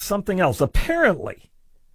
something else. Apparently,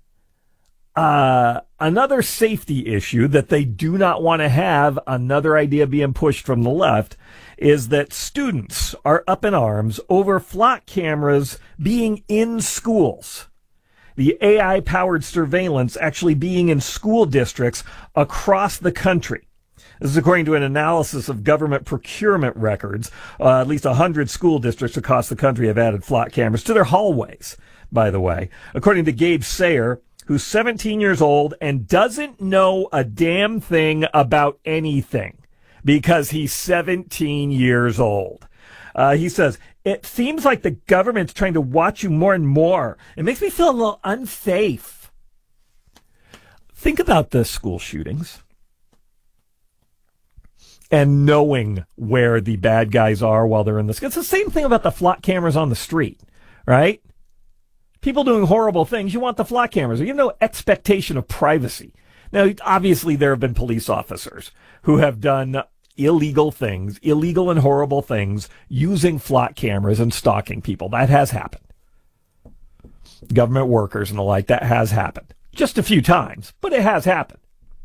another safety issue that they do not want to have, another idea being pushed from the left, is that students are up in arms over flock cameras being in schools. The AI-powered surveillance actually being in school districts across the country. This is according to an analysis of government procurement records. At least 100 school districts across the country have added flock cameras to their hallways, by the way. According to Gabe Sayer, who's 17 years old and doesn't know a damn thing about anything because he's 17 years old. He says, it seems like the government's trying to watch you more and more. It makes me feel a little unsafe. Think about the school shootings and knowing where the bad guys are while they're in the school. It's the same thing about the flock cameras on the street, right? People doing horrible things, you want the flock cameras. You have no expectation of privacy. Now, obviously, there have been police officers who have done illegal things, illegal and horrible things, using flock cameras and stalking people. That has happened. Government workers and the like, that has happened. Just a few times, but it has happened.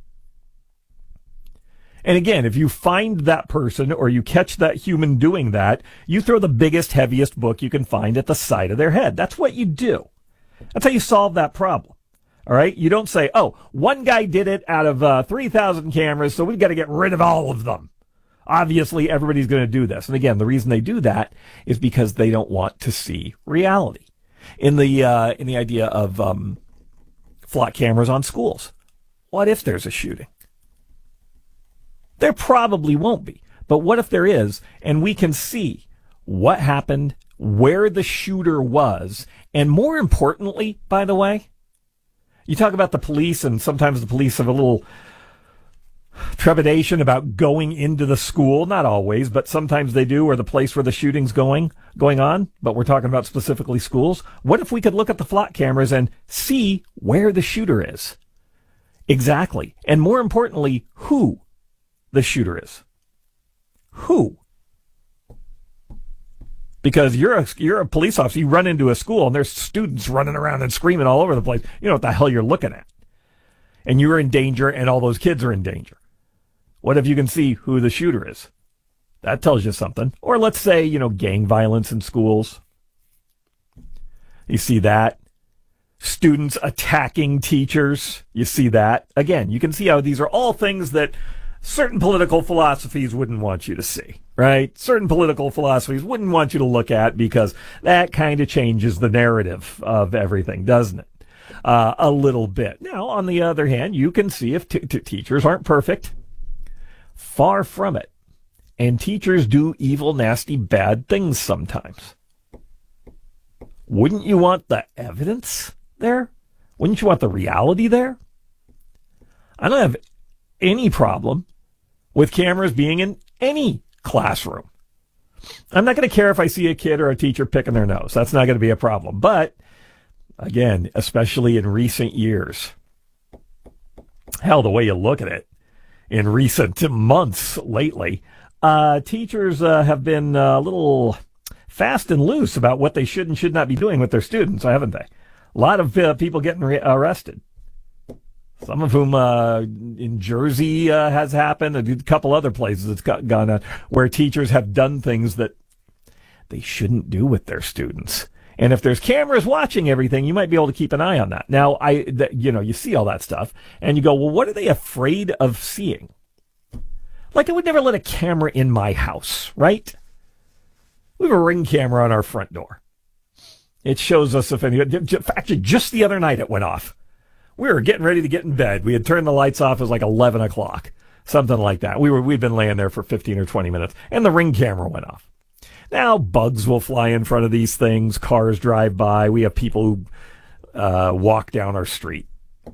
And again, if you find that person or you catch that human doing that, you throw the biggest, heaviest book you can find at the side of their head. That's what you do. That's how you solve that problem. All right? You don't say, oh, one guy did it out of 3,000 cameras, so we've got to get rid of all of them. Obviously, everybody's going to do this. And again, the reason they do that is because they don't want to see reality. In the idea of flock cameras on schools, what if there's a shooting? There probably won't be. But what if there is, and we can see what happened, where the shooter was, and more importantly, by the way, you talk about the police, and sometimes the police have a little trepidation about going into the school. Not always, but sometimes they do, or the place where the shooting's going on. But we're talking about specifically schools. What if we could look at the flock cameras and see where the shooter is? Exactly. And more importantly, who the shooter is. Who? Because you're a police officer, you run into a school and there's students running around and screaming all over the place. You know what the hell you're looking at. And you're in danger and all those kids are in danger. What if you can see who the shooter is? That tells you something. Or let's say, gang violence in schools. You see that. Students attacking teachers. You see that. Again, you can see how these are all things that certain political philosophies wouldn't want you to see, right? Certain political philosophies wouldn't want you to look at because that kind of changes the narrative of everything, doesn't it? A little bit. Now, on the other hand, you can see if teachers aren't perfect. Far from it. And teachers do evil, nasty, bad things sometimes. Wouldn't you want the evidence there? Wouldn't you want the reality there? I don't have any problem with cameras being in any classroom. I'm not going to care if I see a kid or a teacher picking their nose. That's not going to be a problem. But, again, especially in recent years, hell, the way you look at it, in recent months lately, teachers have been a little fast and loose about what they should and should not be doing with their students, haven't they? A lot of people getting arrested. Some of whom in Jersey has happened, a couple other places it's gone on, where teachers have done things that they shouldn't do with their students. And if there's cameras watching everything, you might be able to keep an eye on that. Now, you see all that stuff, and you go, well, what are they afraid of seeing? Like, I would never let a camera in my house, right? We have a Ring camera on our front door. It shows us if any. Actually, just the other night it went off. We were getting ready to get in bed. We had turned the lights off. It was like 11 o'clock, something like that. We'd been laying there for 15 or 20 minutes, and the Ring camera went off. Now, bugs will fly in front of these things. Cars drive by. We have people who walk down our street.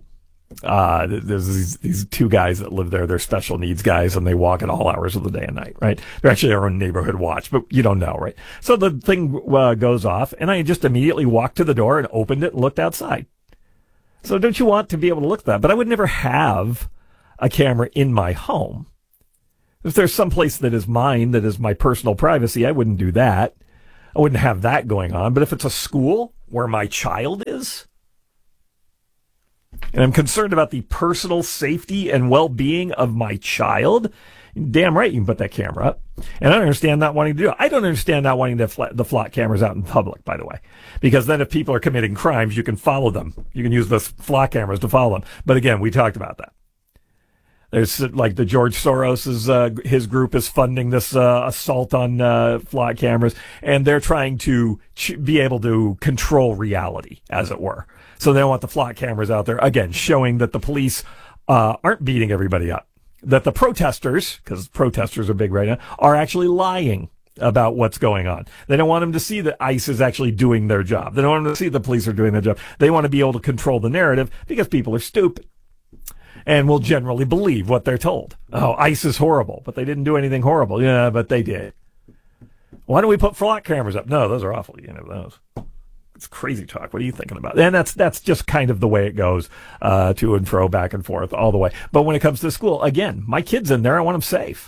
There's these two guys that live there. They're special needs guys, and they walk at all hours of the day and night, right? They're actually our own neighborhood watch, but you don't know, right? So the thing goes off, and I just immediately walked to the door and opened it and looked outside. So don't you want to be able to look at that? But I would never have a camera in my home. If there's some place that is mine, that is my personal privacy, I wouldn't do that. I wouldn't have that going on. But if it's a school where my child cameras, and I'm concerned about the personal safety and well-being of my child, damn right you can put that camera up. And I don't understand not wanting to do it. I don't understand not wanting the flock cameras out in public, by the way. Because then if people are committing crimes, you can follow them. You can use the flock cameras to follow them. But again, we talked about that. There's like the George Soros, his group is funding this assault on flock cameras, and they're trying to be able to control reality, as it were. So they want the flock cameras out there, again, showing that the police aren't beating everybody up. That the protesters, because protesters are big right now, are actually lying about what's going on. They don't want them to see that ICE is actually doing their job. They don't want them to see the police are doing their job. They want to be able to control the narrative because people are stupid and will generally believe what they're told. Oh, ICE is horrible, but they didn't do anything horrible. Yeah, but they did. Why don't we put flock cameras up? No, those are awful. You know those. It's crazy talk. What are you thinking about? And that's just kind of the way it goes, to and fro, back and forth, all the way. But when it comes to school, again, my kid's in there. I want them safe.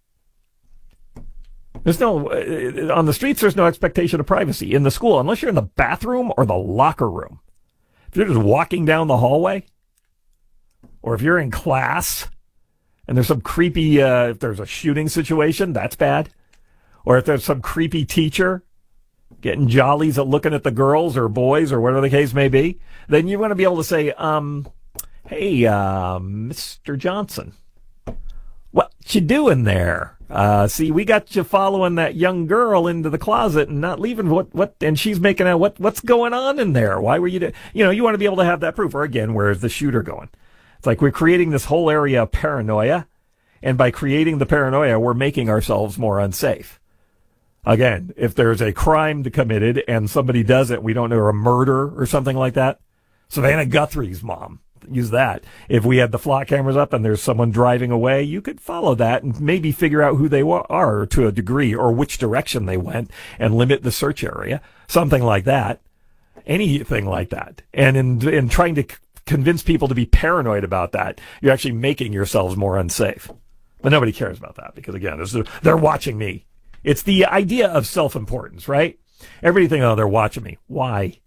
There's no, on the streets, there's no expectation of privacy. In the school, unless you're in the bathroom or the locker room. If you're just walking down the hallway, or if you're in class, and there's some creepy, if there's a shooting situation, that's bad. Or if there's some creepy teacher getting jollies at looking at the girls or boys or whatever the case may be, then you want to be able to say, hey, Mr. Johnson, what you doing there? See, we got you following that young girl into the closet and not leaving and she's making out what's going on in there? Why were you, you want to be able to have that proof. Or again, where's the shooter going? It's like we're creating this whole area of paranoia. And by creating the paranoia, we're making ourselves more unsafe. Again, if there's a crime committed and somebody does it, we don't know, or a murder or something like that. Savannah Guthrie's mom, use that. If we had the flock cameras up and there's someone driving away, you could follow that and maybe figure out who they are to a degree or which direction they went and limit the search area. Something like that. Anything like that. And in trying to convince people to be paranoid about that, you're actually making yourselves more unsafe. But nobody cares about that because, again, they're watching me. It's the idea of self-importance, right? Everybody thinks, oh, they're watching me. Why?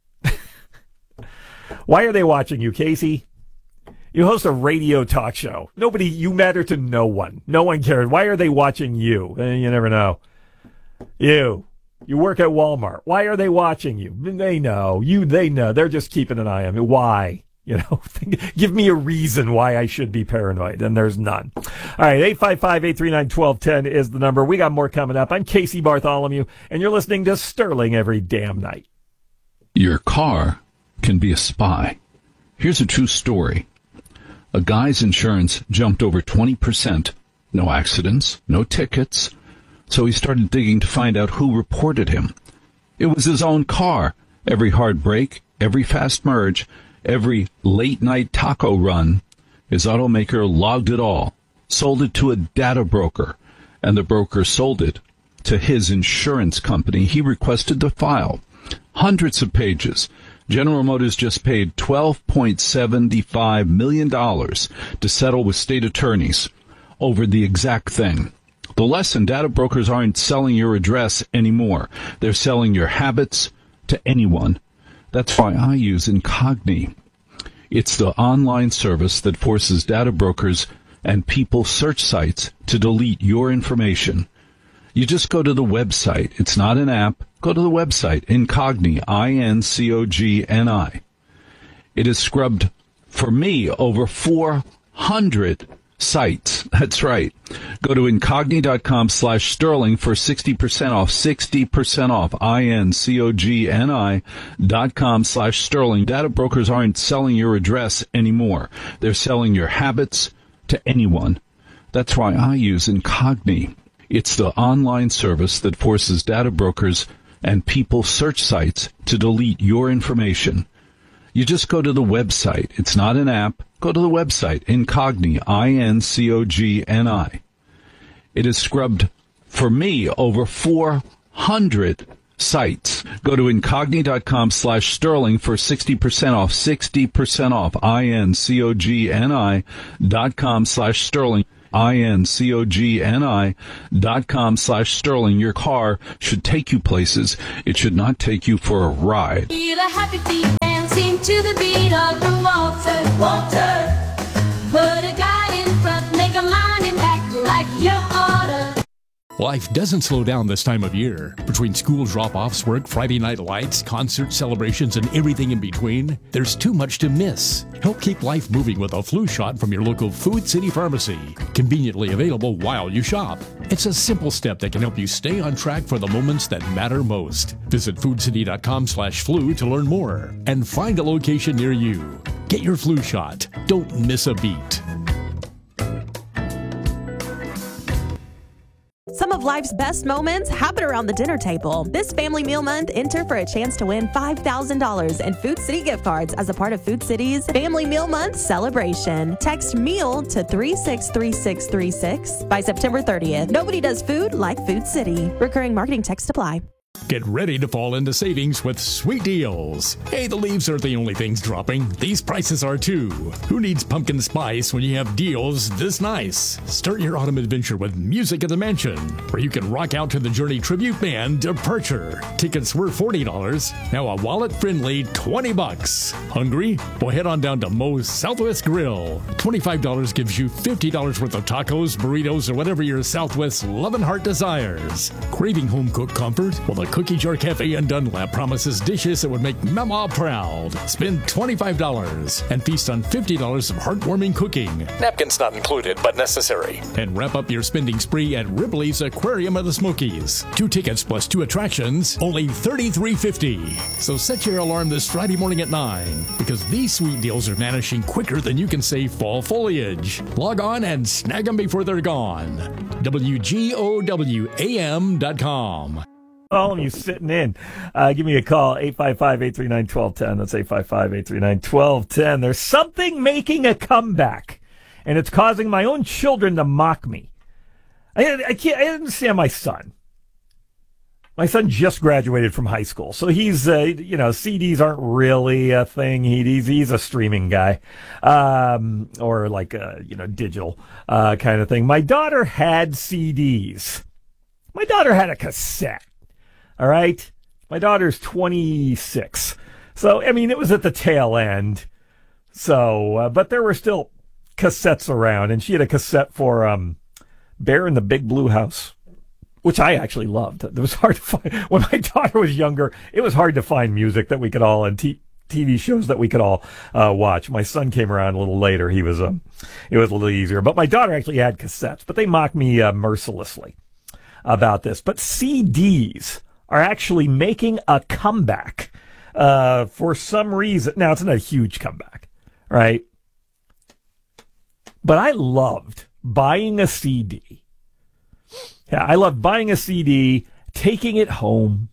Why are they watching you, Casey? You host a radio talk show. You matter to no one. No one cares. Why are they watching you? You never know. You work at Walmart. Why are they watching you? They know. They know. They're just keeping an eye on me. Why? Give me a reason why I should be paranoid, and there's none. All right, 855-839-1210 is the number. We got more coming up. I'm Casey Bartholomew, and you're listening to Sterling every damn night. Your car can be a spy. Here's a true story. A guy's insurance jumped over 20%. No accidents, no tickets. So he started digging to find out who reported him. It was his own car. Every hard brake, every fast merge, every late-night taco run, his automaker logged it all, sold it to a data broker, and the broker sold it to his insurance company. He requested the file. Hundreds of pages. General Motors just paid $12.75 million to settle with state attorneys over the exact thing. The lesson, data brokers aren't selling your address anymore. They're selling your habits to anyone. That's why I use Incogni. It's the online service that forces data brokers and people search sites to delete your information. You just go to the website. It's not an app. Go to the website, Incogni, I-N-C-O-G-N-I. It has scrubbed, for me, over 400 sites. That's right. Go to Incogni.com/Sterling for 60% off. 60% off. INCOGNI.com/Sterling. Data brokers aren't selling your address anymore. They're selling your habits to anyone. That's why I use Incogni. It's the online service that forces data brokers and people search sites to delete your information. You just go to the website. It's not an app. Go to the website, Incogni, I-N-C-O-G-N-I. It has scrubbed, for me, over 400 sites. Go to Incogni.com/Sterling for 60% off. 60% off. INCOGNI.com/Sterling. INCOGNI.com/Sterling. Your car should take you places. It should not take you for a ride. Feel a happy feet. dancing to the beat of the waltz. Walter, put a guy in front, make a line and act like you oughta. Life doesn't slow down this time of year. Between school drop-offs, work, Friday night lights, concert celebrations, and everything in between, there's too much to miss. Help keep life moving with a flu shot from your local Food City Pharmacy. Conveniently available while you shop. It's a simple step that can help you stay on track for the moments that matter most. Visit foodcity.com/flu to learn more and find a location near you. Get your flu shot. Don't miss a beat. Some of life's best moments happen around the dinner table. This Family Meal Month, enter for a chance to win $5,000 in Food City gift cards as a part of Food City's Family Meal Month celebration. Text MEAL to 363636 by September 30th. Nobody does food like Food City. Recurring marketing text apply. Get ready to fall into savings with sweet deals. Hey, the leaves aren't the only things dropping. These prices are too. Who needs pumpkin spice when you have deals this nice? Start your autumn adventure with Music at the Mansion, where you can rock out to the Journey tribute band Departure. Tickets were $40. Now a wallet-friendly $20. Hungry? Well, head on down to Moe's Southwest Grill. $25 gives you $50 worth of tacos, burritos, or whatever your Southwest loving heart desires. Craving home-cooked comfort? Well, the Cookie Jar Cafe in Dunlap promises dishes that would make Mama proud. Spend $25 and feast on $50 of heartwarming cooking. Napkins not included, but necessary. And wrap up your spending spree at Ripley's Aquarium of the Smokies. 2 tickets plus 2 attractions, only $33.50. So set your alarm this Friday morning at 9, because these sweet deals are vanishing quicker than you can say fall foliage. Log on and snag them before they're gone. WGOWAM.com. All of you sitting in, give me a call, 855-839-1210. That's 855-839-1210. There's something making a comeback, and it's causing my own children to mock me. I understand my son. My son just graduated from high school, so he's, CDs aren't really a thing. He's a streaming guy, or like, digital kind of thing. My daughter had CDs. My daughter had a cassette. All right. My daughter's 26. So, I mean, it was at the tail end. So, but there were still cassettes around, and she had a cassette for Bear in the Big Blue House, which I actually loved. It was hard to find. When my daughter was younger, it was hard to find music that we could all, and TV shows that we could all watch. My son came around a little later. It was a little easier. But my daughter actually had cassettes, but they mocked me mercilessly about this. But CDs are actually making a comeback for some reason. Now, it's not a huge comeback, right? But I loved buying a CD. Yeah, I loved buying a CD, taking it home.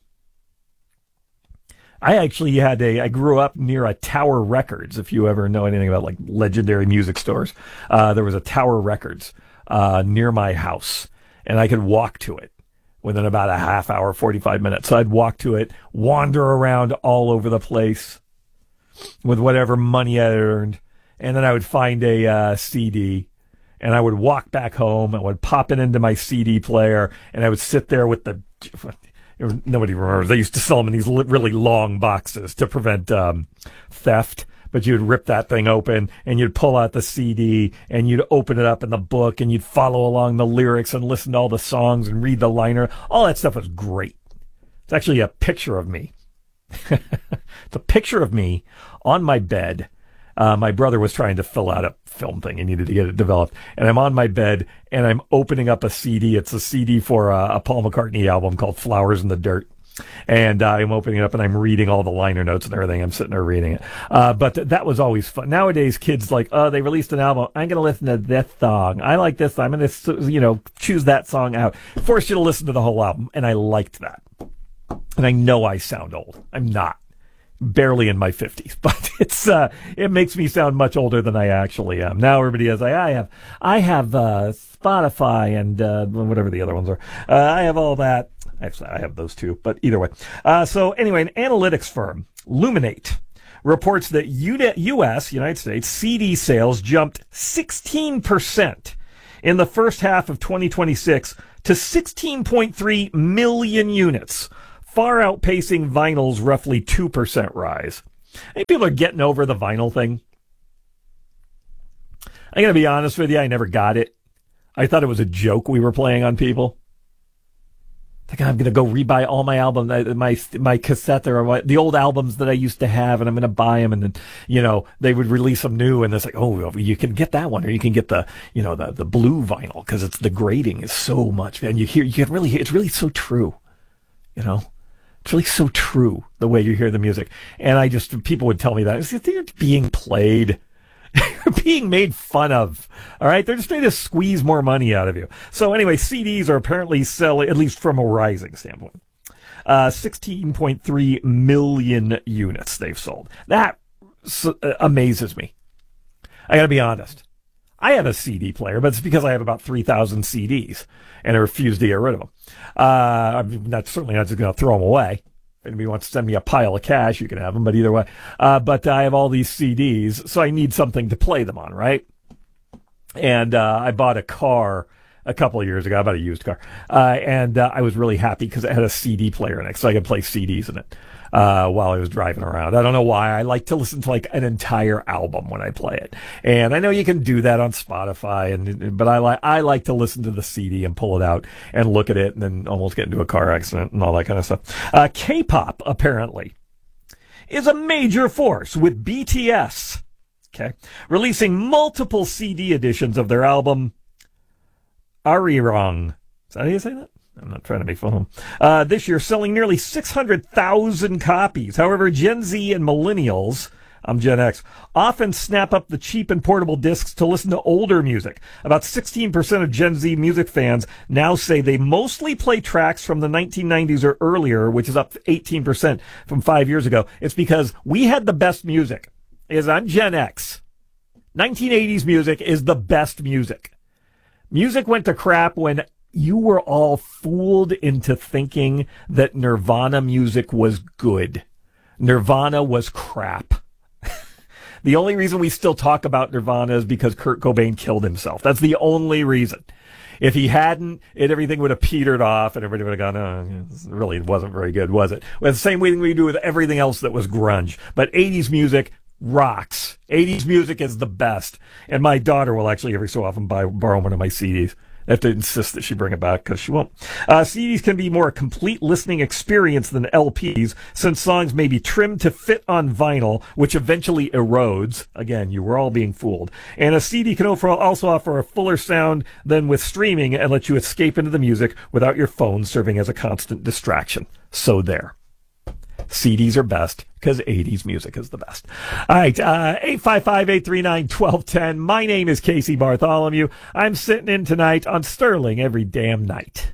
I grew up near a Tower Records, if you ever know anything about like legendary music stores. There was a Tower Records near my house, and I could walk to it within about a half hour, 45 minutes. So I'd walk to it, wander around all over the place with whatever money I earned, and then I would find a CD, and I would walk back home. I would pop it into my CD player, and I would sit there with the... Nobody remembers. They used to sell them in these really long boxes to prevent theft. But you'd rip that thing open, and you'd pull out the CD, and you'd open it up in the book, and you'd follow along the lyrics and listen to all the songs and read the liner. All that stuff was great. It's actually a picture of me. It's a picture of me on my bed. My brother was trying to fill out a film thing. He needed to get it developed. And I'm on my bed, and I'm opening up a CD. It's a CD for a Paul McCartney album called Flowers in the Dirt. And I'm opening it up, and I'm reading all the liner notes and everything. I'm sitting there reading it. But that was always fun. Nowadays, kids like, oh, they released an album. I'm going to listen to this song. I like this. I'm going to, choose that song out. Force you to listen to the whole album. And I liked that. And I know I sound old. I'm not. Barely in my 50s, but it makes me sound much older than I actually am. Now everybody is like, I have Spotify and whatever the other ones are. I have all that. Actually, I have those too, but either way. So anyway, an analytics firm, Luminate, reports that United States, CD sales jumped 16% in the first half of 2026 to 16.3 million units, far outpacing vinyl's roughly 2% rise. I think people are getting over the vinyl thing. I'm going to be honest with you. I never got it. I thought it was a joke we were playing on people. Like, I'm going to go rebuy all my albums, my cassette or the old albums that I used to have, and I'm going to buy them. And then, they would release them new, and it's like, oh, you can get that one, or you can get the, the blue vinyl because the grading is so much. And you can really hear, it's really so true, It's really so true the way you hear the music. And people would tell me that they're being played. Being made fun of. All right. They're just trying to squeeze more money out of you. So anyway, CDs are apparently selling, at least from a rising standpoint, 16.3 million units they've sold. That amazes me. I got to be honest. I have a CD player, but it's because I have about 3,000 CDs and I refuse to get rid of them. I'm certainly not just going to throw them away. If anybody wants to send me a pile of cash, you can have them, but either way. But I have all these CDs, so I need something to play them on, right? And I bought a car a couple of years ago. I bought a used car. And I was really happy because it had a CD player in it, so I could play CDs in it while I was driving around. I don't know why. I like to listen to like an entire album when I play it. And I know you can do that on Spotify, but I like to listen to the CD and pull it out and look at it and then almost get into a car accident and all that kind of stuff. K-pop, apparently, is a major force with BTS, releasing multiple CD editions of their album Arirang. Is that how you say that? I'm not trying to make fun of them. This year, selling nearly 600,000 copies. However, Gen Z and millennials, I'm Gen X, often snap up the cheap and portable discs to listen to older music. About 16% of Gen Z music fans now say they mostly play tracks from the 1990s or earlier, which is up 18% from 5 years ago. It's because we had the best music. I'm Gen X. 1980s music is the best music. Music went to crap when you were all fooled into thinking that Nirvana music was good. Nirvana was crap. The only reason we still talk about Nirvana is because Kurt Cobain killed himself. That's the only reason. If he hadn't, everything would have petered off and everybody would have gone, oh, it really wasn't very good, was it? Well, the same way we do with everything else that was grunge. But 80s music rocks. 80s music is the best. And my daughter will actually every so often borrow one of my CDs. I have to insist that she bring it back because she won't. CDs can be more a complete listening experience than LPs, since songs may be trimmed to fit on vinyl, which eventually erodes. Again, you were all being fooled. And a CD can also offer a fuller sound than with streaming and let you escape into the music without your phone serving as a constant distraction. So there. CDs are best because 80s music is the best. All right, 855-839-1210. My name is Casey Bartholomew. I'm sitting in tonight on Sterling every damn night.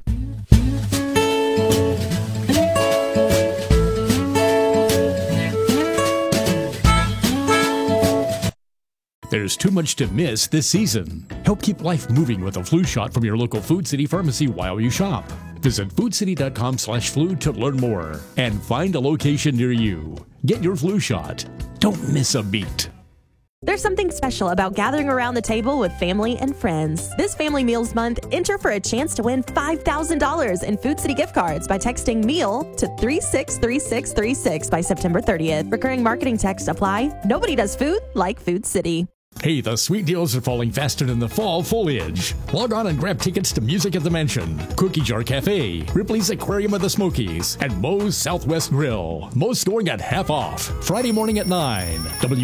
There's too much to miss this season. Help keep life moving with a flu shot from your local Food City pharmacy while you shop. Visit foodcity.com/flu to learn more and find a location near you. Get your flu shot. Don't miss a beat. There's something special about gathering around the table with family and friends. This Family Meals Month, enter for a chance to win $5,000 in Food City gift cards by texting MEAL to 363636 by September 30th. Recurring marketing text apply. Nobody does food like Food City. Hey, the sweet deals are falling faster than the fall foliage. Log on and grab tickets to Music at the Mansion, Cookie Jar Cafe, Ripley's Aquarium of the Smokies, and Moe's Southwest Grill. Moe's going at half off. Friday morning at 9.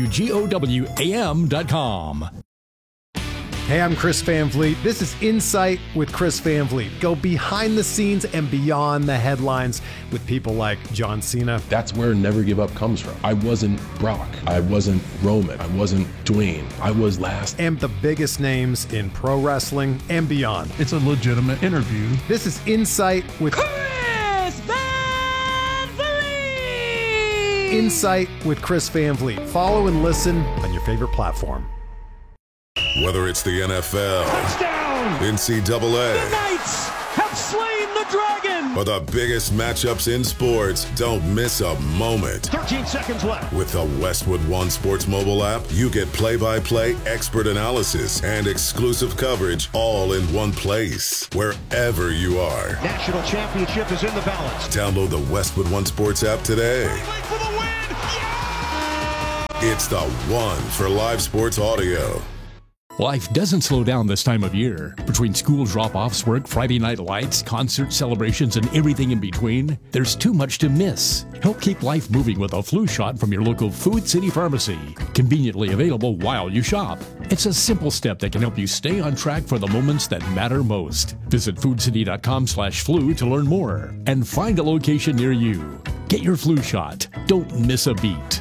WGOWAM.com. Hey, I'm Chris Van Vliet. This is Insight with Chris Van Vliet. Go behind the scenes and beyond the headlines with people like John Cena. That's where Never Give Up comes from. I wasn't Brock. I wasn't Roman. I wasn't Dwayne. I was last. And the biggest names in pro wrestling and beyond. It's a legitimate interview. This is Insight with Chris Van Vliet. Insight with Chris Van Vliet. Follow and listen on your favorite platform. Whether it's the NFL, Touchdown! NCAA, The Knights have slain the dragon! or the biggest matchups in sports, don't miss a moment. 13 seconds left. With the Westwood One Sports mobile app, you get play-by-play expert analysis and exclusive coverage all in one place, wherever you are. National championship is in the balance. Download the Westwood One Sports app today. For the win! Yeah! It's the one for live sports audio. Life doesn't slow down this time of year. Between school drop-offs, work, Friday night lights, concert celebrations, and everything in between, there's too much to miss. Help keep life moving with a flu shot from your local Food City Pharmacy. Conveniently available while you shop. It's a simple step that can help you stay on track for the moments that matter most. Visit foodcity.com/flu to learn more and find a location near you. Get your flu shot. Don't miss a beat.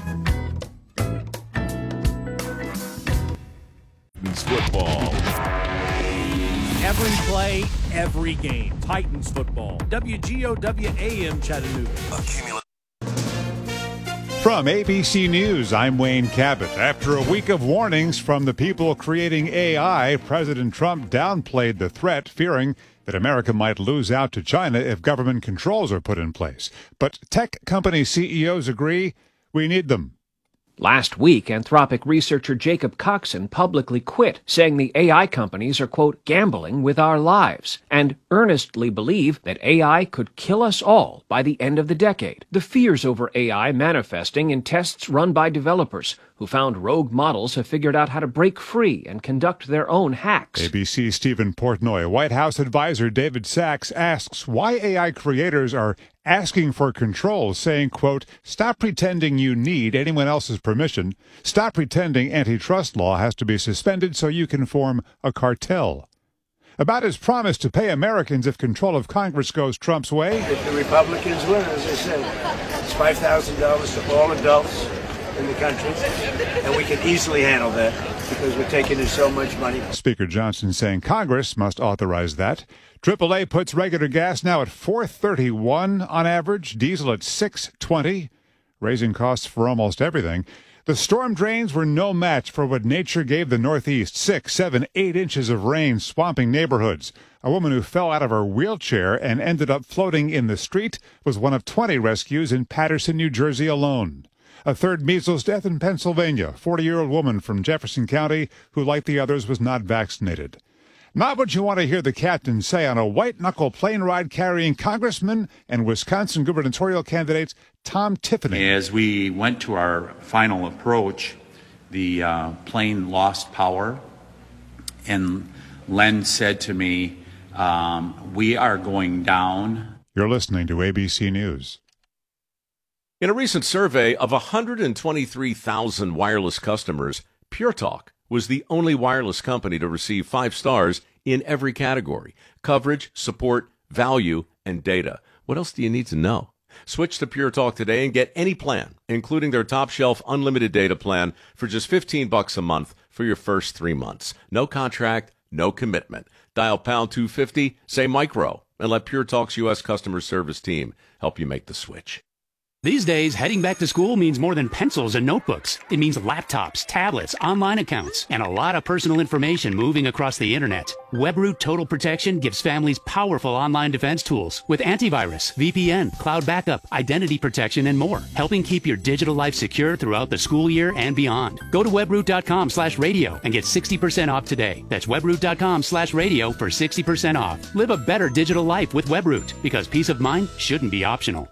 Football. Every play, every game. Titans football. WGOW AM Chattanooga. From ABC News, I'm Wayne Cabot. After a week of warnings from the people creating AI, President Trump downplayed the threat, fearing that America might lose out to China if government controls are put in place. But tech company CEOs agree we need them. Last week, Anthropic researcher Jacob Coxon publicly quit, saying the AI companies are, quote, gambling with our lives, and earnestly believe that AI could kill us all by the end of the decade. The fears over AI manifesting in tests run by developers who found rogue models have figured out how to break free and conduct their own hacks. ABC's Stephen Portnoy. White House advisor David Sachs asks why AI creators are asking for control, saying, quote, stop pretending you need anyone else's permission. Stop pretending antitrust law has to be suspended so you can form a cartel. About his promise to pay Americans if control of Congress goes Trump's way. If the Republicans win, as I said, it's $5,000 to all adults in the country, and we can easily handle that because we're taking in so much money. Speaker Johnson saying Congress must authorize that. AAA puts regular gas now at $4.31 on average, diesel at $6.20, raising costs for almost everything. The storm drains were no match for what nature gave the Northeast. 6, 7, 8 inches of rain swamping neighborhoods. A woman who fell out of her wheelchair and ended up floating in the street was one of 20 rescues in Paterson, New Jersey alone. A third measles death in Pennsylvania, 40-year-old woman from Jefferson County who, like the others, was not vaccinated. Not what you want to hear the captain say on a white-knuckle plane ride carrying Congressman and Wisconsin gubernatorial candidate Tom Tiffany. As we went to our final approach, the plane lost power, and Len said to me, we are going down. You're listening to ABC News. In a recent survey of 123,000 wireless customers, Pure Talk was the only wireless company to receive 5 stars in every category: coverage, support, value, and data. What else do you need to know? Switch to Pure Talk today and get any plan, including their top shelf unlimited data plan, for just $15 a month for your first 3 months. No contract, no commitment. Dial pound 250, say micro, and let Pure Talk's U.S. customer service team help you make the switch. These days, heading back to school means more than pencils and notebooks. It means laptops, tablets, online accounts, and a lot of personal information moving across the internet. WebRoot Total Protection gives families powerful online defense tools with antivirus, VPN, cloud backup, identity protection, and more, helping keep your digital life secure throughout the school year and beyond. Go to webroot.com/radio and get 60% off today. That's webroot.com/radio for 60% off. Live a better digital life with WebRoot, because peace of mind shouldn't be optional.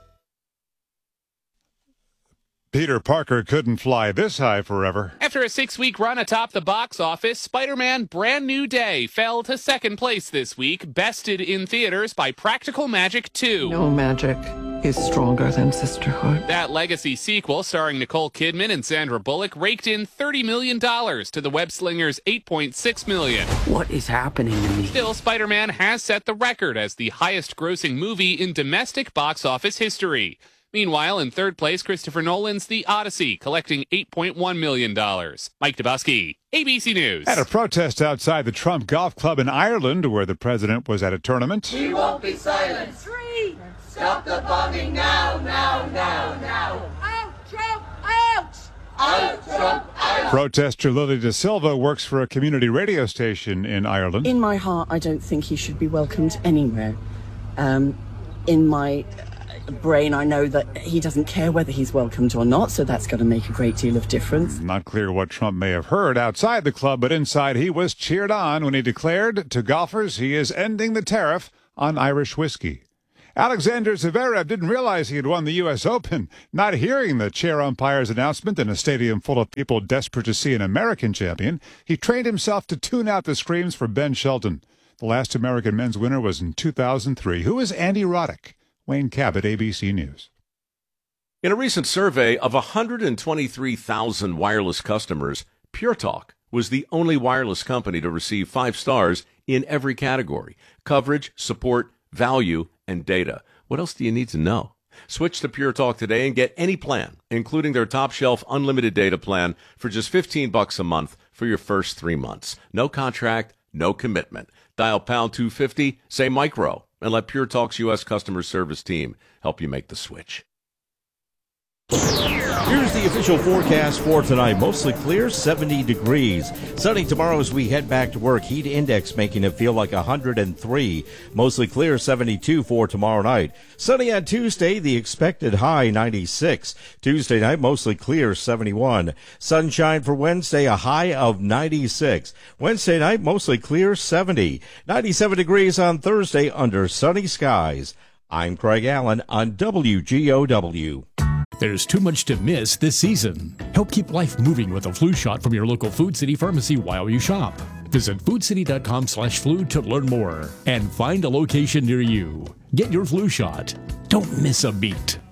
Peter Parker couldn't fly this high forever. After a 6-week run atop the box office, Spider-Man Brand New Day fell to second place this week, bested in theaters by Practical Magic 2. No magic is stronger than sisterhood. That legacy sequel, starring Nicole Kidman and Sandra Bullock, raked in $30 million to the web-slinger's $8.6 million. What is happening to me? Still, Spider-Man has set the record as the highest-grossing movie in domestic box office history. Meanwhile, in third place, Christopher Nolan's The Odyssey, collecting $8.1 million. Mike Dubosky, ABC News. At a protest outside the Trump Golf Club in Ireland, where the president was at a tournament. We won't be silent. 3. Stop the bombing now, now, now, now. Out, Trump, out! Out, Trump, out! Protester Lily Da Silva works for a community radio station in Ireland. In my heart, I don't think he should be welcomed anywhere. In my brain, I know that he doesn't care whether he's welcomed or not, so that's going to make a great deal of difference. Not clear what Trump may have heard outside the club, but inside he was cheered on when he declared to golfers he is ending the tariff on Irish whiskey. Alexander Zverev didn't realize he had won the U.S. Open, not hearing the chair umpire's announcement in a stadium full of people desperate to see an American champion. He trained himself to tune out the screams for Ben Shelton. The last American men's winner was in 2003. Who is Andy Roddick? Wayne Cabot, ABC News. In a recent survey of 123,000 wireless customers, Pure Talk was the only wireless company to receive 5 stars in every category: coverage, support, value, and data. What else do you need to know? Switch to Pure Talk today and get any plan, including their top shelf unlimited data plan, for just $15 a month for your first 3 months. No contract, no commitment. Dial pound 250, say micro, and let Pure Talk's U.S. customer service team help you make the switch. Here's the official forecast for tonight. Mostly clear, 70 degrees. Sunny tomorrow as we head back to work. Heat index making it feel like 103. Mostly clear, 72 for tomorrow night. Sunny on Tuesday, the expected high 96. Tuesday night, mostly clear, 71. Sunshine for Wednesday, a high of 96. Wednesday night, mostly clear, 70. 97 degrees on Thursday under sunny skies. I'm Craig Allen on WGOW. There's too much to miss this season. Help keep life moving with a flu shot from your local Food City pharmacy while you shop. Visit foodcity.com/flu to learn more and find a location near you. Get your flu shot. Don't miss a beat.